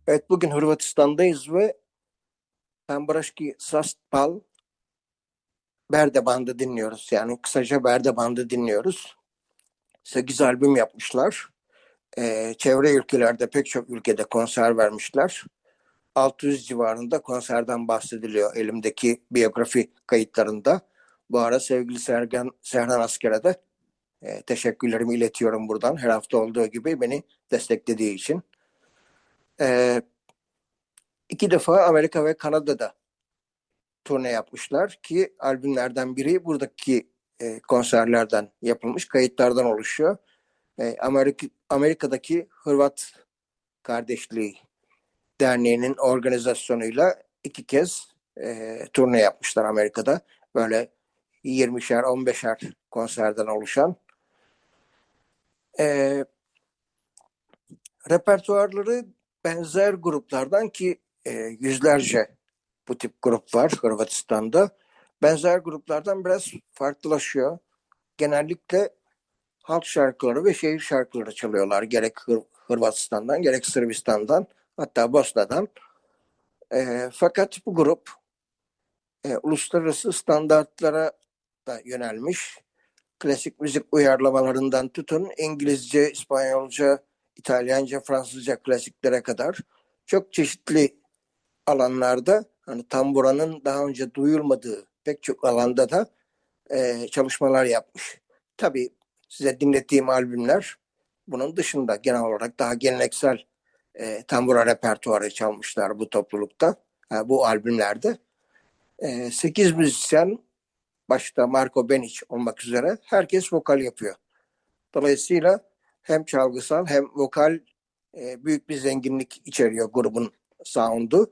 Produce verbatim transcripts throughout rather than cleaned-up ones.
Evet, bugün Hırvatistan'dayız ve Tambraški Saspal Berdebandı dinliyoruz. Yani kısaca Berdebandı dinliyoruz. sekiz albüm yapmışlar. Ee, çevre ülkelerde pek çok ülkede konser vermişler. altı yüz civarında konserden bahsediliyor elimdeki biyografi kayıtlarında. Bu ara sevgili Sergen, Serhan Asker'e de e, teşekkürlerimi iletiyorum buradan. Her hafta olduğu gibi beni desteklediği için. Ee, iki defa Amerika ve Kanada'da turne yapmışlar ki albümlerden biri buradaki e, konserlerden yapılmış kayıtlardan oluşuyor. E, Amerika, Amerika'daki Hırvat Kardeşliği Derneği'nin organizasyonuyla iki kez e, turne yapmışlar Amerika'da. Böyle yirmişer on beşer konserden oluşan. E, Repertuarları benzer gruplardan ki e, yüzlerce bu tip grup var Hırvatistan'da. Benzer gruplardan biraz farklılaşıyor. Genellikle halk şarkıları ve şehir şarkıları çalıyorlar. Gerek Hır- Hırvatistan'dan, gerek Sırbistan'dan, hatta Bosna'dan. E, fakat bu grup e, uluslararası standartlara da yönelmiş. Klasik müzik uyarlamalarından tutun İngilizce, İspanyolca, İtalyanca, Fransızca klasiklere kadar çok çeşitli alanlarda, hani tamburanın daha önce duyulmadığı pek çok alanda da e, çalışmalar yapmış. Tabii size dinlettiğim albümler bunun dışında genel olarak daha geleneksel e, tambura repertuarı çalmışlar bu toplulukta, e, bu albümlerde. E, sekiz müzisyen, başta Marko Benić olmak üzere herkes vokal yapıyor. Dolayısıyla hem çalgısal hem vokal e, büyük bir zenginlik içeriyor grubun sound'u.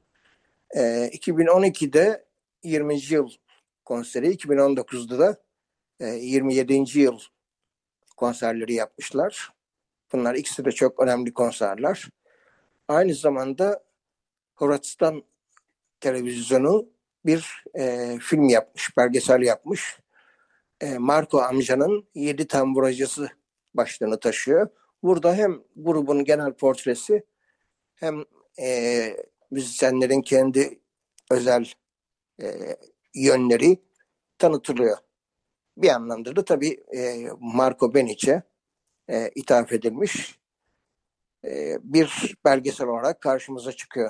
E, iki bin on ikide yirminci yıl konseri, iki bin on dokuzda da e, yirmi yedinci yıl konserleri yapmışlar. Bunlar ikisi de çok önemli konserler. Aynı zamanda Hırvatistan televizyonu bir e, film yapmış, belgesel yapmış. E, Marko amcanın Yedi Tamburacısı başlığını taşıyor. Burada hem grubun genel portresi hem e, müzisyenlerin kendi özel e, yönleri tanıtılıyor. Bir anlamda da tabii e, Marko Benić'e e, ithaf edilmiş e, bir belgesel olarak karşımıza çıkıyor.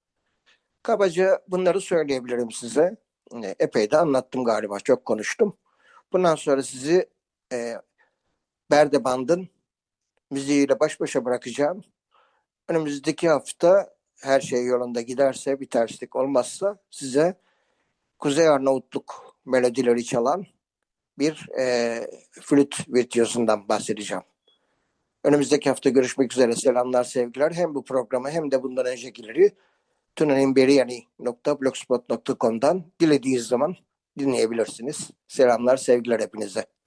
Kabaca bunları söyleyebilirim size. E, epey de anlattım galiba, çok konuştum. Bundan sonra sizi e, Berdeband'ın müziğiyle baş başa bırakacağım. Önümüzdeki hafta her şey yolunda giderse, bir terslik olmazsa size Kuzey Arnavutluk melodileri çalan bir e, flüt virtüözünden bahsedeceğim. Önümüzdeki hafta görüşmek üzere. Selamlar, sevgiler. Hem bu programı hem de bundan öncekileri tunanimberiani nokta blogspot nokta com'dan dilediğiniz zaman dinleyebilirsiniz. Selamlar, sevgiler hepinize.